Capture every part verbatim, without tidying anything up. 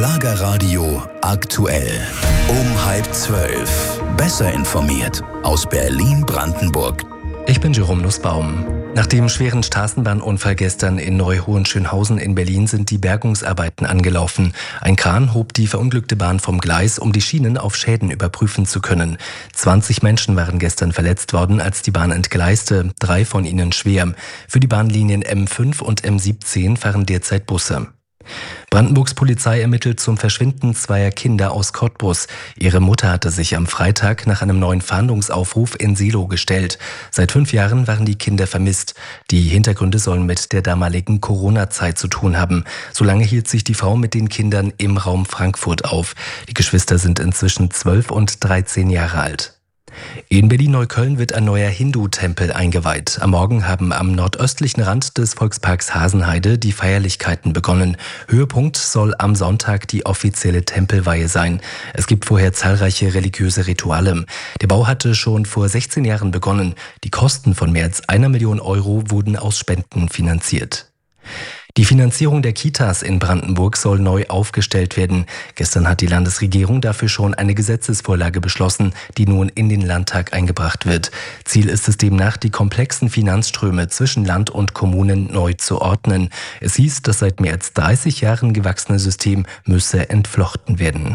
Schlagerradio aktuell. Um halb zwölf. Besser informiert aus Berlin-Brandenburg. Ich bin Jerome Nussbaum. Nach dem schweren Straßenbahnunfall gestern in Neu-Hohenschönhausen in Berlin sind die Bergungsarbeiten angelaufen. Ein Kran hob die verunglückte Bahn vom Gleis, um die Schienen auf Schäden überprüfen zu können. zwanzig Menschen waren gestern verletzt worden, als die Bahn entgleiste, drei von ihnen schwer. Für die Bahnlinien M fünf und M siebzehn fahren derzeit Busse. Brandenburgs Polizei ermittelt zum Verschwinden zweier Kinder aus Cottbus. Ihre Mutter hatte sich am Freitag nach einem neuen Fahndungsaufruf in Seelow gestellt. Seit fünf Jahren waren die Kinder vermisst. Die Hintergründe sollen mit der damaligen Corona-Zeit zu tun haben. Solange hielt sich die Frau mit den Kindern im Raum Frankfurt auf. Die Geschwister sind inzwischen zwölf und dreizehn Jahre alt. In Berlin-Neukölln wird ein neuer Hindu-Tempel eingeweiht. Am Morgen haben am nordöstlichen Rand des Volksparks Hasenheide die Feierlichkeiten begonnen. Höhepunkt soll am Sonntag die offizielle Tempelweihe sein. Es gibt vorher zahlreiche religiöse Rituale. Der Bau hatte schon vor sechzehn Jahren begonnen. Die Kosten von mehr als einer Million Euro wurden aus Spenden finanziert. Die Finanzierung der Kitas in Brandenburg soll neu aufgestellt werden. Gestern hat die Landesregierung dafür schon eine Gesetzesvorlage beschlossen, die nun in den Landtag eingebracht wird. Ziel ist es demnach, die komplexen Finanzströme zwischen Land und Kommunen neu zu ordnen. Es hieß, das seit mehr als dreißig Jahren gewachsene System müsse entflochten werden.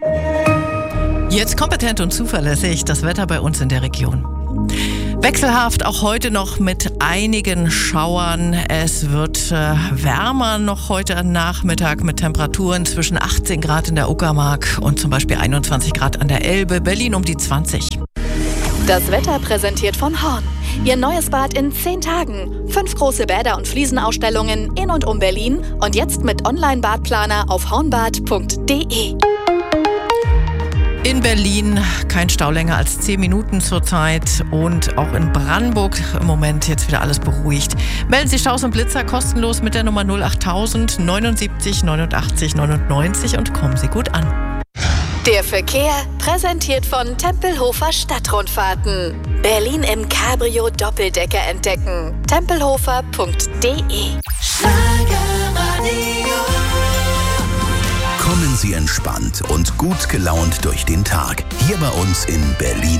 Jetzt kompetent und zuverlässig das Wetter bei uns in der Region. Wechselhaft auch heute noch mit einigen Schauern. Es wird äh, wärmer noch heute Nachmittag mit Temperaturen zwischen achtzehn Grad in der Uckermark und zum Beispiel einundzwanzig Grad an der Elbe. Berlin um die zwanzig. Das Wetter präsentiert von Horn. Ihr neues Bad in zehn Tagen. Fünf große Bäder und Fliesenausstellungen in und um Berlin. Und jetzt mit Online-Badplaner auf hornbad punkt de. In Berlin kein Stau länger als zehn Minuten zurzeit und auch in Brandenburg im Moment jetzt wieder alles beruhigt. Melden Sie Staus und Blitzer kostenlos mit der Nummer null acht null null neunundsiebzig neunundachtzig neunundneunzig und kommen Sie gut an. Der Verkehr präsentiert von Tempelhofer Stadtrundfahrten. Berlin im Cabrio Doppeldecker entdecken. tempelhofer punkt de. Kommen Sie entspannt und gut gelaunt durch den Tag. Hier bei uns in Berlin